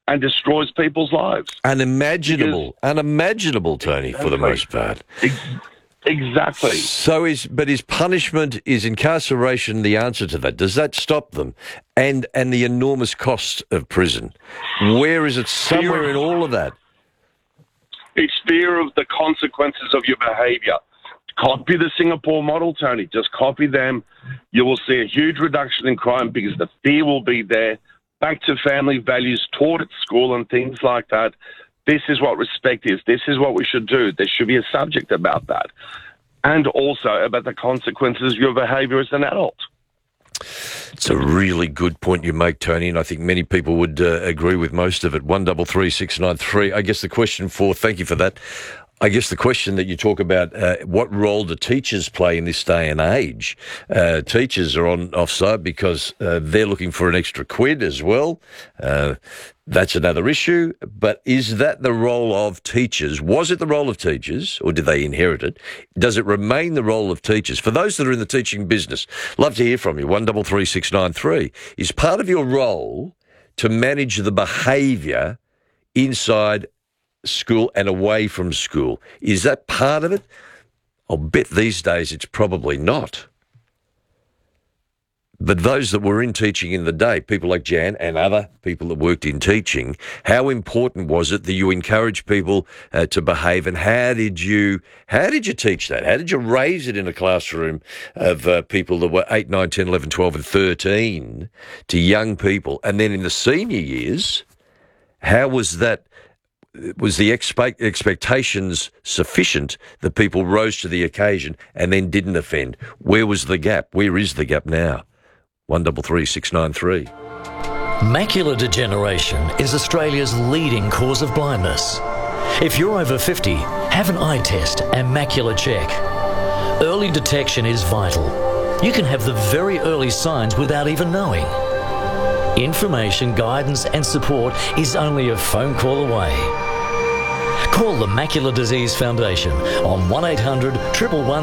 and destroys people's lives. Unimaginable, Tony, for the most part. Exactly. So is punishment, is incarceration the answer to that? Does that stop them? And the enormous cost of prison, where is it? Somewhere in all of that. It's fear of the consequences of your behaviour. Copy the Singapore model, Tony. Just copy them. You will see a huge reduction in crime because the fear will be there. Back to family values taught at school and things like that. This is what respect is. This is what we should do. There should be a subject about that. And also about the consequences of your behaviour as an adult. It's a really good point you make, Tony, and I think many people would agree with most of it. 133693. I guess the question thank you for that. I guess the question that you talk about, what role do teachers play in this day and age? Teachers are on offside because they're looking for an extra quid as well. That's another issue. But is that the role of teachers? Was it the role of teachers, or did they inherit it? Does it remain the role of teachers? For those that are in the teaching business, love to hear from you. 133693. Is part of your role to manage the behaviour inside school and away from school? Is that part of it? I'll bet these days it's probably not. But those that were in teaching in the day, people like Jan and other people that worked in teaching, how important was it that you encouraged people to behave, and how did you teach that? How did you raise it in a classroom of people that were 8, 9, 10, 11, 12 and 13 to young people? And then in the senior years, how was that? Was the expectations sufficient that people rose to the occasion and then didn't offend? Where was the gap? Where is the gap now? 133693. Macular degeneration is Australia's leading cause of blindness. If you're over 50, have an eye test and macular check. Early detection is vital. You can have the very early signs without even knowing. Information, guidance and support is only a phone call away. Call the Macular Disease Foundation on 1800 111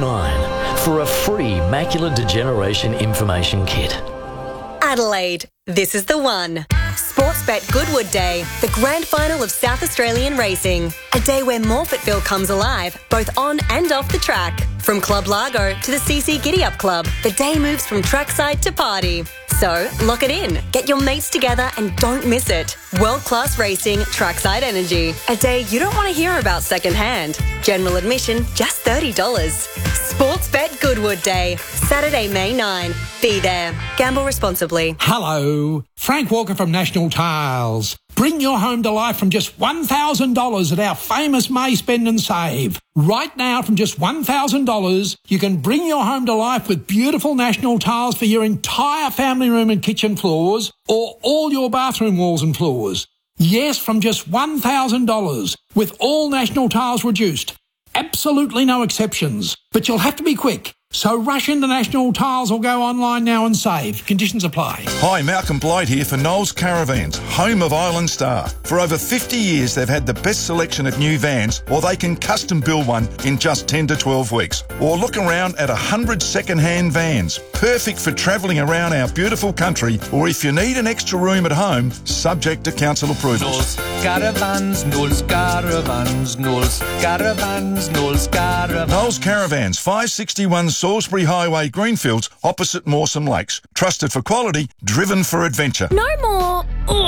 709 for a free macular degeneration information kit. Adelaide, this is the one. Sportsbet Goodwood Day, the grand final of South Australian racing. A day where Morphettville comes alive, both on and off the track. From Club Largo to the CC Giddy Up Club, the day moves from trackside to party. So, lock it in. Get your mates together and don't miss it. World-class racing, trackside energy. A day you don't want to hear about secondhand. General admission, just $30. Sportsbet Goodwood Day, Saturday, May 9. Be there. Gamble responsibly. Hello, Frank Walker from National Tiles. Bring your home to life from just $1,000 at our famous May Spend and Save. Right now, from just $1,000, you can bring your home to life with beautiful National Tiles for your entire family room and kitchen floors, or all your bathroom walls and floors. Yes, from just $1,000, with all National Tiles reduced. Absolutely no exceptions. But you'll have to be quick. So rush into National Tiles or go online now and save. Conditions apply. Hi, Malcolm Blight here for Knowles Caravans, home of Island Star. For over 50 years, they've had the best selection of new vans, or they can custom build one in just 10 to 12 weeks. Or look around at 100 second-hand vans, perfect for travelling around our beautiful country, or if you need an extra room at home, subject to council approvals. Knowles Caravans, Knowles Caravans, Knowles Caravans, Knowles Caravans. Knowles Caravans, 561 Salisbury Highway, Greenfields, opposite Mawson Lakes. Trusted for quality, driven for adventure. No more.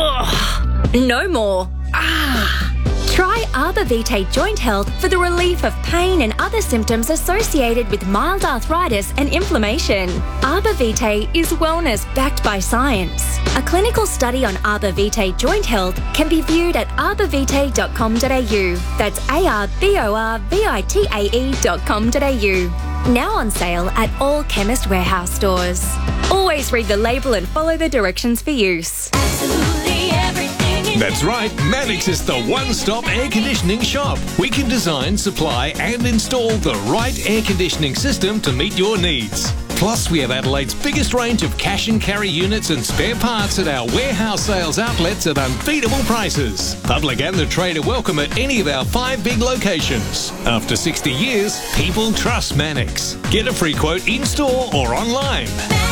Ugh. No more. Try Arbor Vitae Joint Health for the relief of pain and other symptoms associated with mild arthritis and inflammation. Arbor Vitae is wellness backed by science. A clinical study on Arbor Vitae Joint Health can be viewed at arborvitae.com.au. That's arborvitae.com.au. Now on sale at all Chemist Warehouse stores. Always read the label and follow the directions for use. Absolutely everything. That's right, Mannix is the one-stop air conditioning shop. We can design, supply and install the right air conditioning system to meet your needs. Plus, we have Adelaide's biggest range of cash and carry units and spare parts at our warehouse sales outlets at unbeatable prices. Public and the trade are welcome at any of our 5 big locations. After 60 years, people trust Mannix. Get a free quote in-store or online.